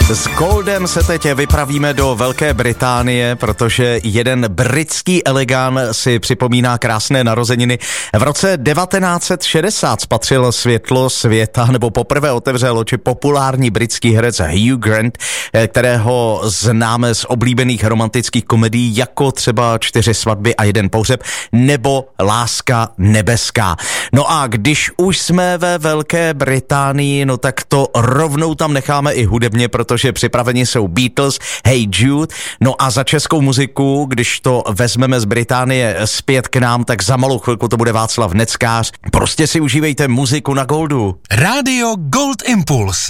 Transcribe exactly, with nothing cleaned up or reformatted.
S Goldem se teď vypravíme do Velké Británie, protože jeden britský elegán si připomíná krásné narozeniny. V roce devatenáct set šedesát spatřil světlo světa, nebo poprvé otevřel oči populární britský herec Hugh Grant, kterého známe z oblíbených romantických komedií, jako třeba Čtyři svatby a jeden pohřeb, nebo Láska nebeská. No a když už jsme ve Velké Británii, no tak to rovnou tam necháme i hudebně, protože připraveni jsou Beatles, Hey Jude, no a za českou muziku, když to vezmeme z Británie zpět k nám, tak za malou chvilku to bude Václav Neckář. Prostě si užívejte muziku na Goldu. Rádio Gold Impuls.